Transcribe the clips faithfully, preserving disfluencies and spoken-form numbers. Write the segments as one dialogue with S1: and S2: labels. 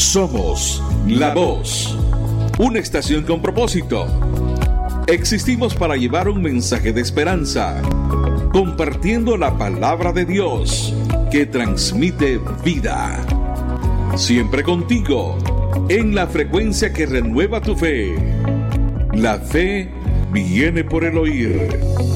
S1: Somos La Voz, una estación con propósito. Existimos para llevar un mensaje de esperanza, compartiendo la palabra de Dios que transmite vida. Siempre contigo, en la frecuencia que renueva tu fe. La fe viene por el oír.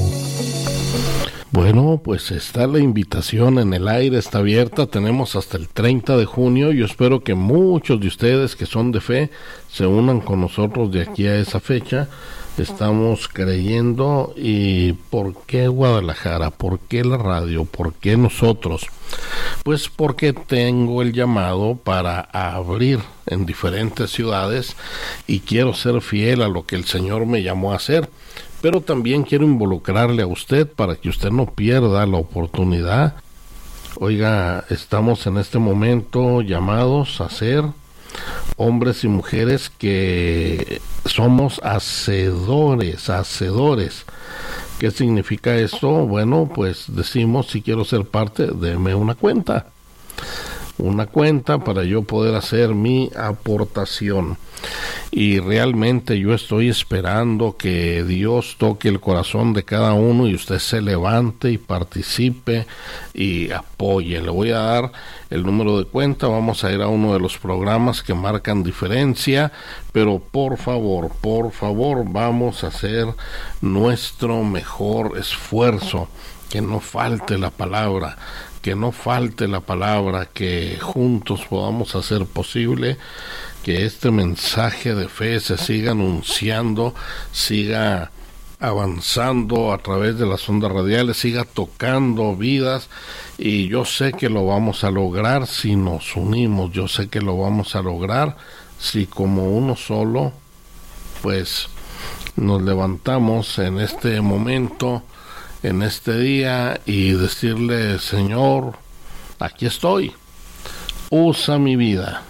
S2: Bueno, pues está la invitación en el aire, está abierta, tenemos hasta el treinta de junio. Yo espero que muchos de ustedes que son de fe se unan con nosotros de aquí a esa fecha. Estamos creyendo. ¿Y por qué Guadalajara? ¿Por qué la radio? ¿Por qué nosotros? Pues porque tengo el llamado para abrir en diferentes ciudades y quiero ser fiel a lo que el Señor me llamó a hacer. Pero también quiero involucrarle a usted para que usted no pierda la oportunidad. Oiga, estamos en este momento llamados a ser hombres y mujeres que somos hacedores, hacedores. ¿Qué significa esto? Bueno, pues decimos, si quiero ser parte, deme una cuenta. Una cuenta para yo poder hacer mi aportación. Y realmente yo estoy esperando que Dios toque el corazón de cada uno y usted se levante y participe y apoye. Le voy a dar el número de cuenta, vamos a ir a uno de los programas que marcan diferencia, pero por favor, por favor, vamos a hacer nuestro mejor esfuerzo, que no falte la palabra, que no falte la palabra, que juntos podamos hacer posible que este mensaje de fe se siga anunciando, siga avanzando a través de las ondas radiales, siga tocando vidas, y yo sé que lo vamos a lograr si nos unimos, yo sé que lo vamos a lograr si como uno solo, pues nos levantamos en este momento, en este día, y decirle: Señor, aquí estoy, usa mi vida.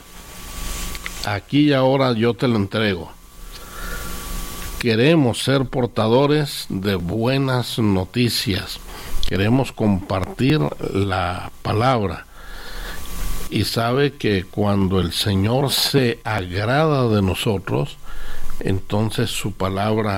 S2: Aquí y ahora yo te lo entrego. Queremos ser portadores de buenas noticias. Queremos compartir la palabra. Y sabe que cuando el Señor se agrada de nosotros, entonces su palabra